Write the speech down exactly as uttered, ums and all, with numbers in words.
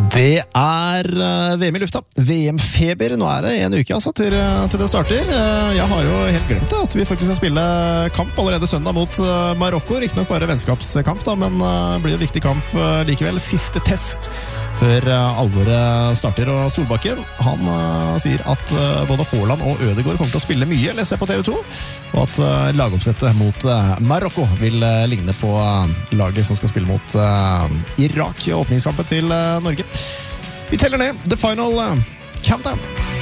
Det er V M i lufta. V M-feber. Nå er det en uke altså, til, til det starter. Jeg har jo helt glemt det, at vi faktisk skal spille kamp allerede søndag mot Marokko. Riktig nok bare vennskapskamp, da, men det blir en viktig kamp likevel. Siste test før alvoret starter. Og Solbakken, han uh, sier at uh, både Haaland og Ødegaard kommer til å spille mye, leser jeg på T V to, og at uh, lagoppsettet mot uh, Marokko vil uh, ligne på uh, laget som skal spille mot uh, Irak i åpningskampen til uh, Norge. Vi teller ned The Final uh, Countdown.